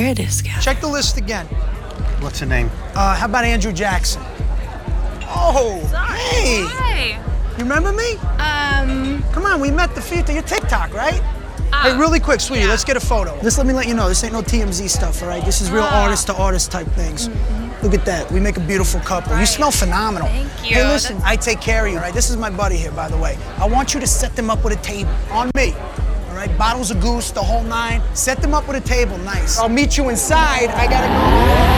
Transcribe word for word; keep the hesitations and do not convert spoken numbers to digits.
swear this guy. Check the list again. What's the name? Uh, how about Andrew Jackson? Oh, Sorry. hey. Hi. You remember me? Um. Come on, we met the feet to your TikTok, right? Uh, Hey, really quick, sweetie, yeah. let's get a photo. Just let me let you know, this ain't no T M Z stuff, all right? This is real Ah. artist to artist type things. Mm-hmm. Look at that, we make a beautiful couple. You Right. smell phenomenal. Thank you. Hey, listen, I take care of you, all right? This is my buddy here, by the way. I want you to set them up with a table, on me. All right, bottles of goose, the whole nine. Set them up with a table, nice. I'll meet you inside, I gotta go.